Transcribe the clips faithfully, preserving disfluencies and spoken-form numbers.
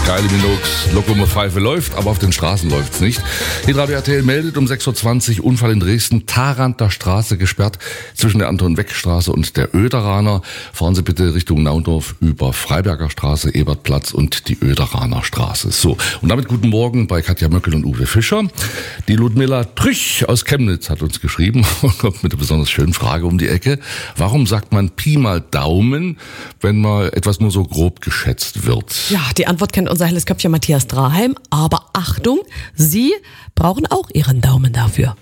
Kylie Minogues Lokomotive läuft, aber auf den Straßen läuft's nicht. Hitradio R T L meldet um sechs Uhr zwanzig Unfall in Dresden, Tharanter Straße gesperrt zwischen der Anton-Weck-Straße und der Oederaner. Fahren Sie bitte Richtung Naundorf über Freiberger Straße, Ebertplatz und die Oederaner Straße. So, und damit guten Morgen bei Katja Möckel und Uwe Fischer. Die Ludmilla Trüch aus Chemnitz hat uns geschrieben und kommt mit einer besonders schönen Frage um die Ecke. Warum sagt man Pi mal Daumen, wenn mal etwas nur so grob geschätzt wird? Ja, die Antwort kennt unser helles Köpfchen Matthias Draheim. Aber Achtung, Sie brauchen auch Ihren Daumen dafür.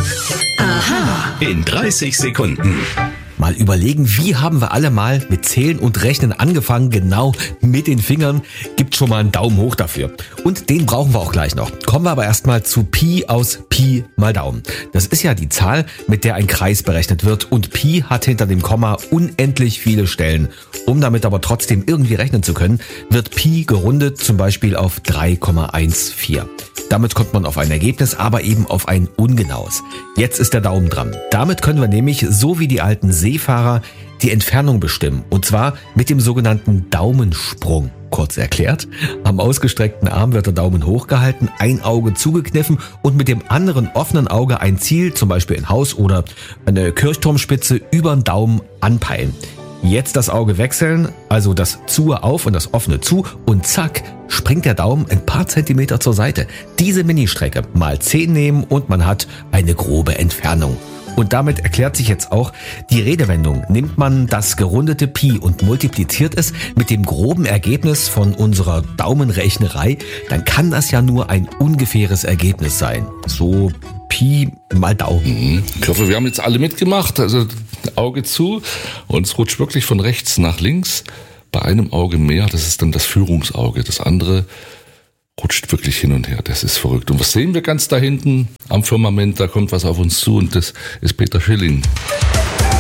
Aha. In dreißig Sekunden. Mal überlegen, wie haben wir alle mal mit Zählen und Rechnen angefangen? Genau, mit den Fingern. Gibt schon mal einen Daumen hoch dafür. Und den brauchen wir auch gleich noch. Kommen wir aber erstmal zu Pi aus Pi mal Daumen. Das ist ja die Zahl, mit der ein Kreis berechnet wird. Und Pi hat hinter dem Komma unendlich viele Stellen. Um damit aber trotzdem irgendwie rechnen zu können, wird Pi gerundet, zum Beispiel auf drei Komma vierzehn. Damit kommt man auf ein Ergebnis, aber eben auf ein ungenaues. Jetzt ist der Daumen dran. Damit können wir nämlich, so wie die alten Seefahrer, die Entfernung bestimmen. Und zwar mit dem sogenannten Daumensprung. Kurz erklärt, am ausgestreckten Arm wird der Daumen hochgehalten, ein Auge zugekniffen und mit dem anderen offenen Auge ein Ziel, zum Beispiel ein Haus oder eine Kirchturmspitze, über den Daumen anpeilen. Jetzt das Auge wechseln, also das Zuhe auf und das offene zu und zack, springt der Daumen ein paar Zentimeter zur Seite. Diese Ministrecke mal zehn nehmen und man hat eine grobe Entfernung. Und damit erklärt sich jetzt auch die Redewendung. Nimmt man das gerundete Pi und multipliziert es mit dem groben Ergebnis von unserer Daumenrechnerei, dann kann das ja nur ein ungefähres Ergebnis sein. So Pi mal Daumen. Ich hoffe, wir haben jetzt alle mitgemacht. Also Auge zu und es rutscht wirklich von rechts nach links. Bei einem Auge mehr, das ist dann das Führungsauge. Das andere rutscht wirklich hin und her. Das ist verrückt. Und was sehen wir ganz da hinten am Firmament? Da kommt was auf uns zu und das ist Peter Schilling.